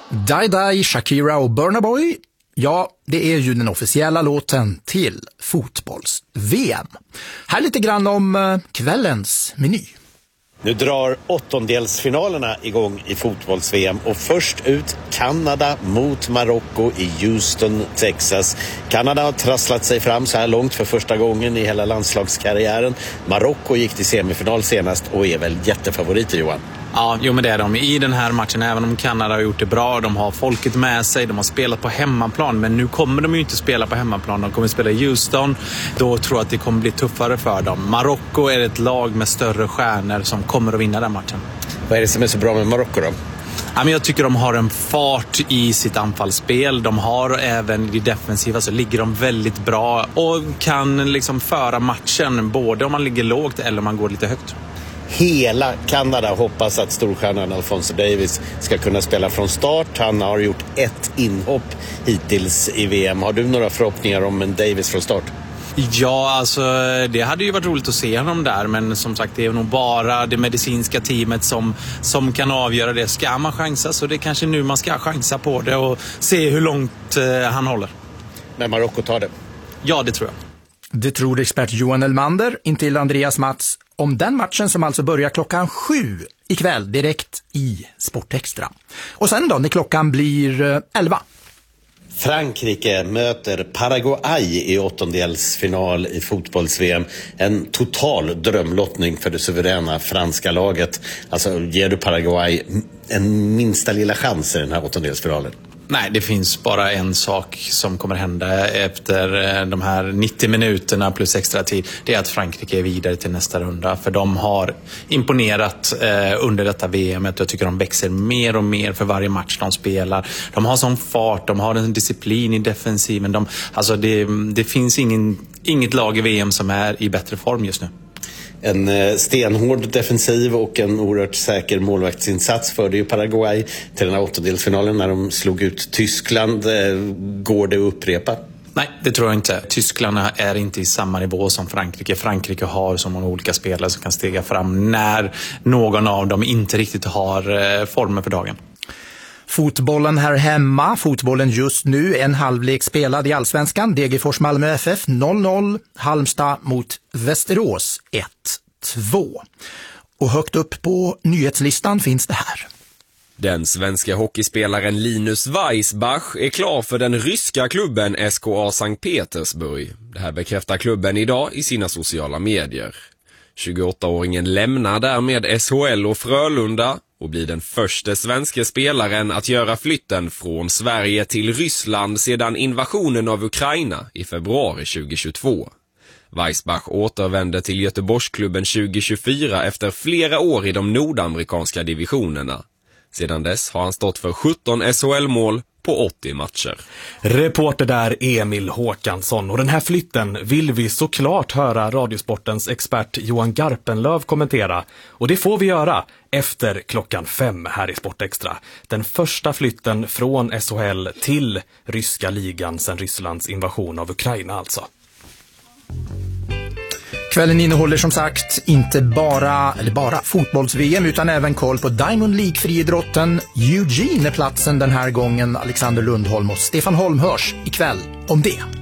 Die Die, Shakira och Burna Boy, ja, det är ju den officiella låten till fotbolls-VM. Här lite grann om kvällens meny. Nu drar åttondelsfinalerna igång i fotbolls-VM och först ut Kanada mot Marocko i Houston, Texas. Kanada har trasslat sig fram så här långt för första gången i hela landslagskarriären. Marocko gick till semifinal senast och är väl jättefavoriter, Johan? Ja, men det är de i den här matchen, även om Kanada har gjort det bra. De har folket med sig, de har spelat på hemmaplan, men nu kommer de ju inte spela på hemmaplan. De kommer spela i Houston, då tror jag att det kommer bli tuffare för dem. Marocko är ett lag med större stjärnor som kommer att vinna den matchen. Vad är det som är så bra med Marocko då? Ja, men jag tycker de har en fart i sitt anfallsspel. De har även i det defensiva så ligger de väldigt bra och kan liksom föra matchen både om man ligger lågt eller om man går lite högt. Hela Kanada hoppas att storstjärnan Alphonso Davies ska kunna spela från start. Han har gjort ett inhopp hittills i VM. Har du några förhoppningar om en Davies från start? Ja, alltså det hade ju varit roligt att se honom där, men som sagt det är nog bara det medicinska teamet som kan avgöra det. Ska man chansa så det är kanske nu man ska chansa på det och se hur långt han håller. Men Marocko tar det? Ja, det tror jag. Det tror expert Johan Elmander, intill Andreas Mats, om den matchen som alltså börjar 7:00 ikväll direkt i Sportextra. Och sen då när klockan blir 11. Frankrike möter Paraguay i åttondelsfinal i fotbolls-VM. En total drömlottning för det suveräna franska laget. Alltså ger du Paraguay en minsta lilla chans i den här åttondelsfinalen? Nej, det finns bara en sak som kommer hända efter de här 90 minuterna plus extra tid. Det är att Frankrike är vidare till nästa runda. För de har imponerat under detta VM. Jag tycker de växer mer och mer för varje match de spelar. De har sån fart, de har en disciplin i defensiven. Det finns inget lag i VM som är i bättre form just nu. En stenhård defensiv och en oerhört säker målvaktsinsats förde ju Paraguay till den här åttondelsfinalen när de slog ut Tyskland. Går det att upprepa? Nej, det tror jag inte. Tyskland är inte i samma nivå som Frankrike. Frankrike har så många olika spelare som kan stega fram när någon av dem inte riktigt har formen för dagen. Fotbollen här hemma, fotbollen just nu, en halvlek spelad i Allsvenskan. Degerfors Malmö FF 0-0, Halmstad mot Västerås 1-2. Och högt upp på nyhetslistan finns det här. Den svenska hockeyspelaren Linus Weissbach är klar för den ryska klubben SKA Sankt Petersburg. Det här bekräftar klubben idag i sina sociala medier. 28-åringen lämnar därmed SHL och Frölunda och blir den första svenska spelaren att göra flytten från Sverige till Ryssland sedan invasionen av Ukraina i februari 2022. Weissbach återvände till Göteborgsklubben 2024 efter flera år i de nordamerikanska divisionerna. Sedan dess har han stått för 17 SHL-mål på 80 matcher. Reporter där Emil Håkansson, och den här flytten vill vi såklart höra Radiosportens expert Johan Garpenlöv kommentera, och det får vi göra efter 5:00 här i Sportextra. Den första flytten från SHL till ryska ligan sedan Rysslands invasion av Ukraina alltså. Kvällen innehåller som sagt inte bara fotbolls-VM utan även koll på Diamond League-friidrotten. Eugene är platsen den här gången. Alexander Lundholm och Stefan Holm hörs ikväll om det.